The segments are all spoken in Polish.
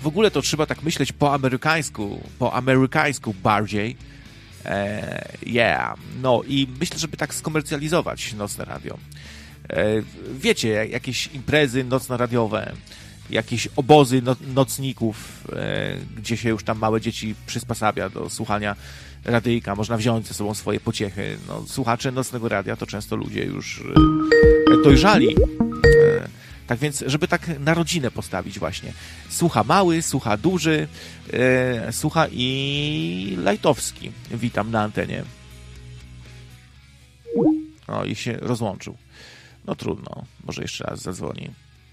W ogóle to trzeba tak myśleć po amerykańsku bardziej. No i myślę, żeby tak skomercjalizować nocne radio. Wiecie, jakieś imprezy nocno-radiowe, jakieś obozy nocników, gdzie się już tam małe dzieci przysposabia do słuchania radyjka, można wziąć ze sobą swoje pociechy. No, słuchacze nocnego radia to często ludzie już dojrzali. Tak więc, żeby tak na rodzinę postawić właśnie. Słucha mały, słucha duży, słucha i Lajtowski. Witam na antenie. O, i się rozłączył. No trudno, może jeszcze raz zadzwoni.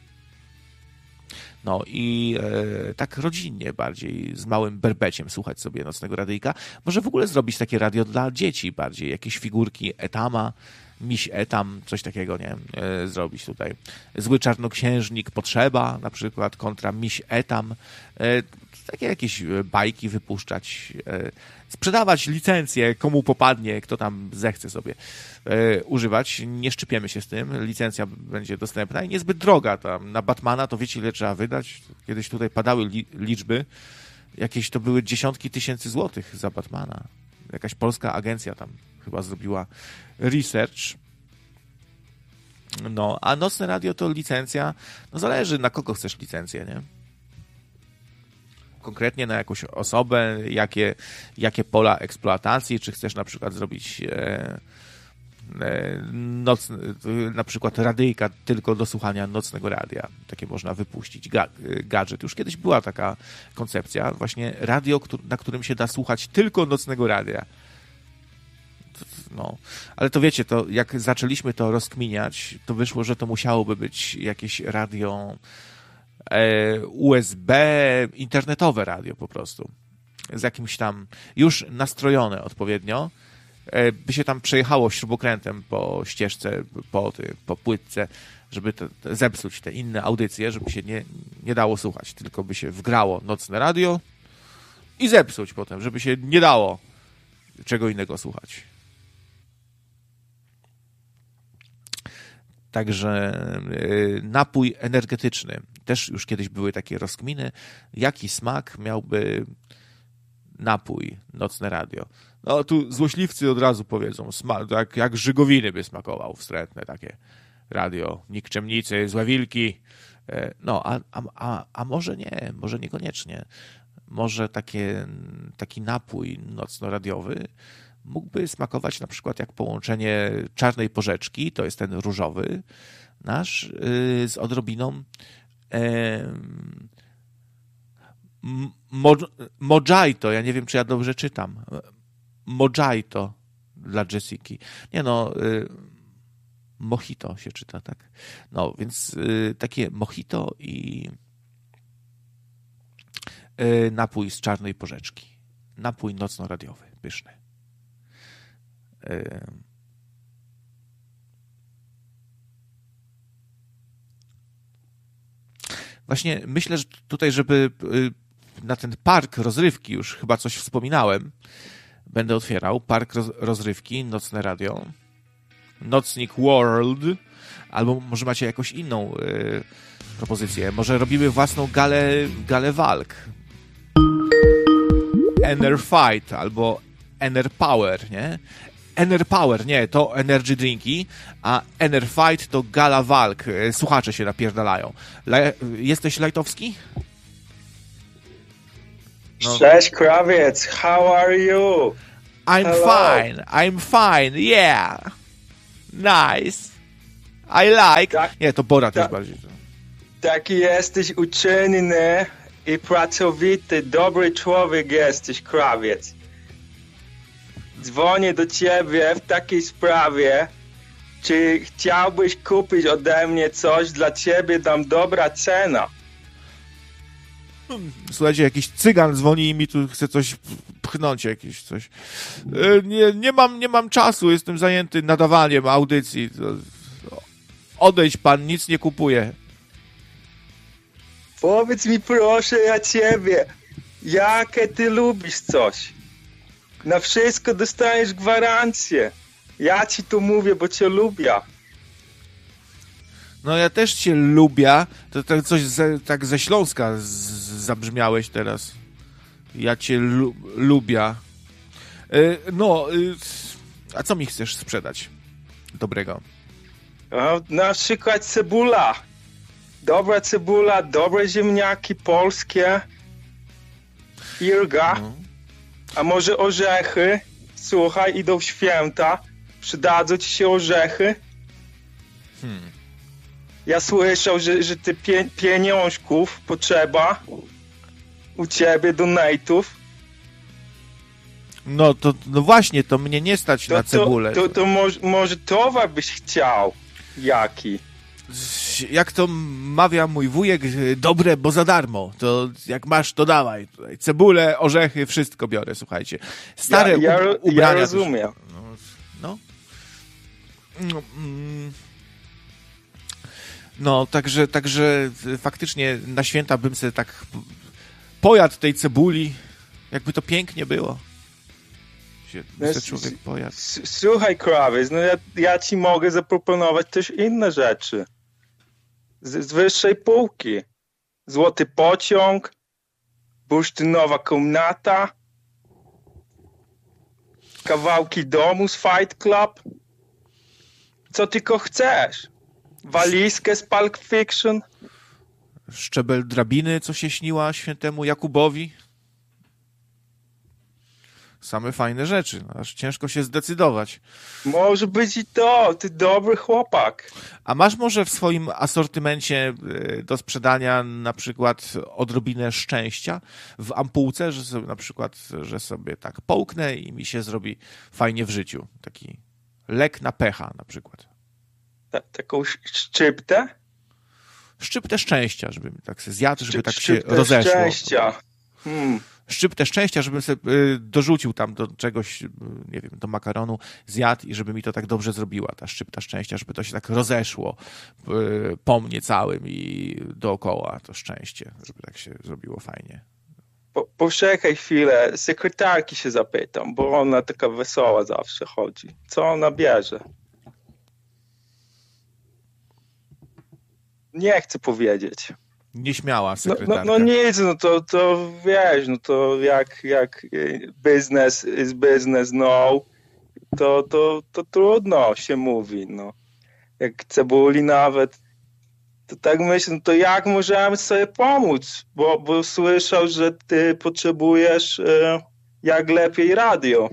No i tak rodzinnie bardziej, z małym berbeciem słuchać sobie nocnego radyjka. Może w ogóle zrobić takie radio dla dzieci bardziej, jakieś figurki Etama, miś Etam, coś takiego, nie? Zrobić tutaj. Zły czarnoksiężnik Potrzeba, na przykład, kontra miś Etam. Takie jakieś bajki wypuszczać. Sprzedawać licencję, komu popadnie, kto tam zechce sobie używać. Nie szczypiemy się z tym. Licencja będzie dostępna i niezbyt droga. Tam na Batmana to wiecie, ile trzeba wydać? Kiedyś tutaj padały liczby. Jakieś to były dziesiątki tysięcy złotych za Batmana. Jakaś polska agencja tam chyba zrobiła research. No, a nocne radio to licencja. No zależy, na kogo chcesz licencję, nie? Konkretnie na jakąś osobę, jakie pola eksploatacji, czy chcesz na przykład zrobić na przykład radyjka tylko do słuchania nocnego radia. Takie można wypuścić. Gadżet. Już kiedyś była taka koncepcja, właśnie radio, na którym się da słuchać tylko nocnego radia. No, ale to wiecie, to jak zaczęliśmy to rozkminiać, to wyszło, że to musiałoby być jakieś radio USB, internetowe radio po prostu. Z jakimś tam już nastrojone odpowiednio, by się tam przejechało śrubokrętem po ścieżce, po płytce, żeby zepsuć te inne audycje, żeby się nie dało słuchać, tylko by się wgrało nocne radio i zepsuć potem, żeby się nie dało czego innego słuchać. Także napój energetyczny. Też już kiedyś były takie rozkminy, jaki smak miałby napój, nocne radio. No tu złośliwcy od razu powiedzą, jak żygowiny by smakował, wstrętne takie radio, nikczemnicy, złe wilki. No, a może nie, może niekoniecznie. Może taki napój nocno-radiowy mógłby smakować na przykład jak połączenie czarnej porzeczki, to jest ten różowy nasz, z odrobiną Mojito, ja nie wiem, czy ja dobrze czytam. Mojito dla Jessiki. Nie no, mojito się czyta, tak? No, więc takie mojito i napój z czarnej porzeczki. Napój nocno-radiowy, pyszny. Właśnie myślę, że tutaj, żeby na ten park rozrywki, już chyba coś wspominałem, będę otwierał, park rozrywki, nocne radio, Nocnik World, albo może macie jakąś inną propozycję, może robimy własną galę walk, Ener Fight, albo Ener Power, nie? Ener Power, nie, to energy drinki, a Ener Fight to gala walk. Słuchacze się napierdalają. Jesteś Lajtowski? No. Cześć, Krawiec, how are you? I'm fine, yeah. Nice. I like. Nie, to Bora też bardziej. Taki jesteś uczynny i pracowity, dobry człowiek jesteś, Krawiec. Dzwonię do ciebie w takiej sprawie, czy chciałbyś kupić ode mnie coś, dla ciebie dam dobra cena. Słuchajcie, jakiś cygan dzwoni i mi tu chce coś pchnąć, jakieś coś. Nie mam czasu, jestem zajęty nadawaniem audycji. Odejdź pan, nic nie kupuję. Powiedz mi proszę, ja ciebie, jakie ty lubisz coś? Na wszystko dostajesz gwarancję. Ja ci to mówię, bo cię lubię. No ja też cię lubię. To tak coś tak ze Śląska zabrzmiałeś teraz. Ja cię lubię. A co mi chcesz sprzedać dobrego? Na przykład cebula. Dobra cebula, dobre ziemniaki polskie. Irga. A może orzechy? Słuchaj, idą święta. Przydadzą ci się orzechy? Ja słyszał, że ty pieniążków potrzeba u ciebie, donate'ów. No właśnie, to mnie nie stać na cebulę. To może towar byś chciał? Jaki? Jak to mawia mój wujek, dobre, bo za darmo. To jak masz, to dawaj. Cebulę, orzechy, wszystko biorę, słuchajcie. Stare ubrania. Ja rozumiem. Także faktycznie na święta bym sobie tak pojadł tej cebuli, jakby to pięknie było. Człowiek pojadł. Słuchaj, Krawiec, ja ci mogę zaproponować też inne rzeczy. Z wyższej półki. Złoty pociąg, bursztynowa komnata, kawałki domu z Fight Club. Co tylko chcesz. Walizkę z Pulp Fiction. Szczebel drabiny, co się śniła świętemu Jakubowi. Same fajne rzeczy, aż ciężko się zdecydować. Może być i to, ty dobry chłopak. A masz może w swoim asortymencie do sprzedania na przykład odrobinę szczęścia w ampułce, że sobie na przykład, że sobie tak połknę i mi się zrobi fajnie w życiu. Taki lek na pecha na przykład. Taką szczyptę? Szczyptę szczęścia, żebym tak się zjadł, żeby tak się rozeszło. Szczęścia. Szczyptę szczęścia, żebym sobie dorzucił tam do czegoś, nie wiem, do makaronu, zjadł i żeby mi to tak dobrze zrobiła, ta szczypta szczęścia, żeby to się tak rozeszło po mnie całym i dookoła to szczęście, żeby tak się zrobiło fajnie. Poczekaj chwilę, sekretarki się zapytam, bo ona taka wesoła zawsze chodzi. Co ona bierze? Nie chcę powiedzieć. Nieśmiała sekretarka. No nic, to wiesz, to jak business is business, to trudno się mówi, no. Jak cebuli nawet, to tak myślę, to jak możemy sobie pomóc? Bo słyszał, że ty potrzebujesz jak lepiej radio.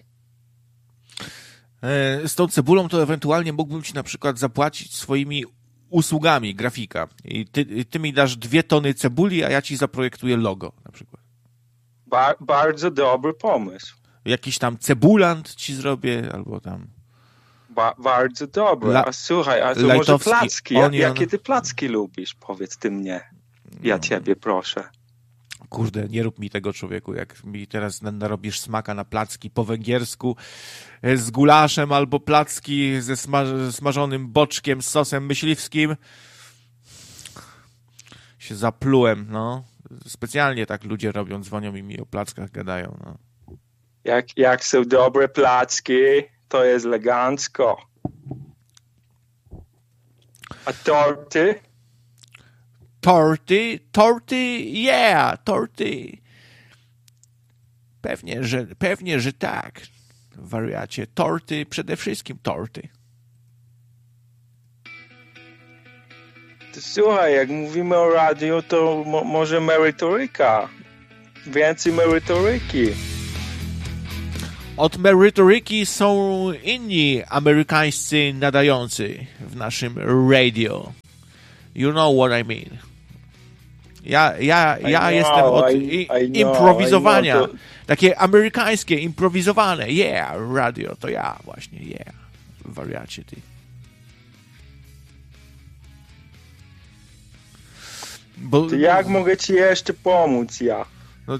Z tą cebulą to ewentualnie mógłbym ci na przykład zapłacić swoimi usługami grafika. I ty mi dasz 2 tony cebuli, a ja ci zaprojektuję logo na przykład. Bardzo dobry pomysł. Jakiś tam cebulant ci zrobię, albo tam... Bardzo dobry. A słuchaj, a to może placki? Jakie ty placki lubisz? Powiedz ty mnie. Ja ciebie proszę. Kurde, nie rób mi tego, człowieku. Jak mi teraz narobisz smaka na placki po węgiersku z gulaszem albo placki ze smażonym boczkiem z sosem myśliwskim, się zaplułem, no. Specjalnie tak ludzie robią, dzwonią i mi o plackach gadają, no. Jak są dobre placki, to jest elegancko. A torty? Torty, yeah, torty. Pewnie, że tak, wariacie. Torty, przede wszystkim torty. To słuchaj, jak mówimy o radiu, to może merytoryka. Więcej merytoryki. Od merytoryki są inni amerykańscy nadający w naszym radio. You know what I mean. Ja jestem od improwizowania. Takie amerykańskie, improwizowane. Yeah, radio, to ja właśnie, yeah. Wariacie ty. To jak mogę ci jeszcze pomóc, ja? No,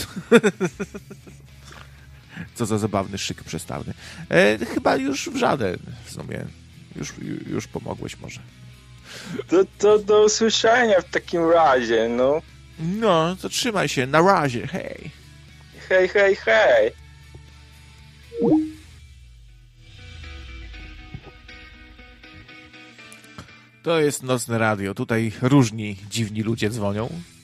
co za zabawny szyk przestawny. Chyba już w żaden w sumie. Już pomogłeś może. To do usłyszenia w takim razie, no. No, to trzymaj się. Na razie, hej. Hej. To jest Nocne Radio. Tutaj różni dziwni ludzie dzwonią.